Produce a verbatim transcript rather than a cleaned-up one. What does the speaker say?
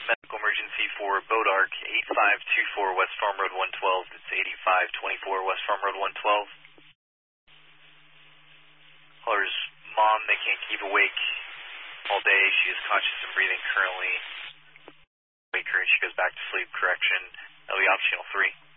medical emergency for Bodark, eighty-five twenty-four West Farm Road one twelve. It's eighty-five twenty-four West Farm Road one twelve. Caller's mom, they can't keep awake all day. She is conscious and breathing currently. Wake her and she goes back to sleep. Correction. That'll be optional three.